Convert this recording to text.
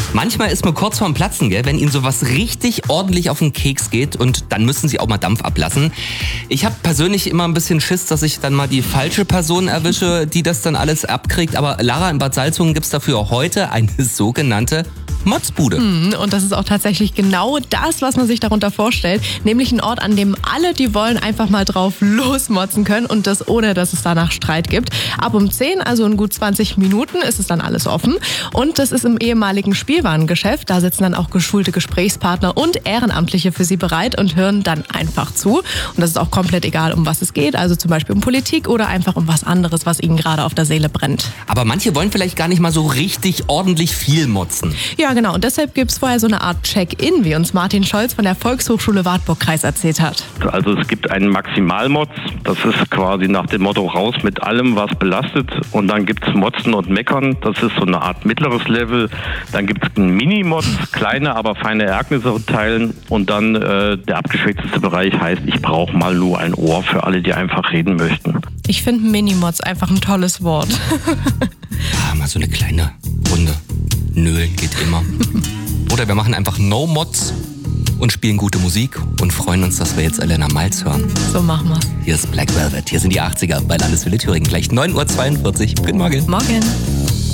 Manchmal ist man kurz vorm Platzen, gell, wenn ihnen sowas richtig ordentlich auf den Keks geht und dann müssen sie auch mal Dampf ablassen. Ich habe persönlich immer ein bisschen Schiss, dass ich dann mal die falsche Person erwische, die das dann alles abkriegt. Aber Lara, in Bad Salzungen gibt es dafür heute eine sogenannte Motzbude. Und das ist auch tatsächlich genau das, was man sich darunter vorstellt. Nämlich ein Ort, an dem alle, die wollen, einfach mal drauf losmotzen können und das ohne, dass es danach Streit gibt. Ab um 10, also in gut 20 Minuten, ist es dann alles offen. Und das ist im ehemaligen Spielwarengeschäft. Da sitzen dann auch geschulte Gesprächspartner und Ehrenamtliche für Sie bereit und hören dann einfach zu. Und das ist auch komplett egal, um was es geht. Also zum Beispiel um Politik oder einfach um was anderes, was Ihnen gerade auf der Seele brennt. Aber manche wollen vielleicht gar nicht mal so richtig ordentlich viel motzen. Ja, genau. Und deshalb gibt es vorher so eine Art Check-in, wie uns Martin Scholz von der Volkshochschule Wartburg-Kreis erzählt hat. Also es gibt einen Maximalmotz, das ist quasi nach dem Motto raus mit allem, was belastet. Und dann gibt es Motzen und Meckern, das ist so eine Art mittleres Level. Dann gibt es einen Mini-Motz, kleine, aber feine Ereignisse teilen. Und dann der abgeschwächteste Bereich heißt, ich brauche mal nur ein Ohr für alle, die einfach reden möchten. Ich finde Mini-Mods einfach ein tolles Wort. Ja, mal so eine kleine Runde. Nölen geht immer. Oder wir machen einfach No-Mods und spielen gute Musik und freuen uns, dass wir jetzt Elena Malz hören. So machen wir's. Hier ist Black Velvet. Hier sind die 80er bei Landeswelle Thüringen. Gleich 9.42 Uhr. Guten Morgen. Morgen.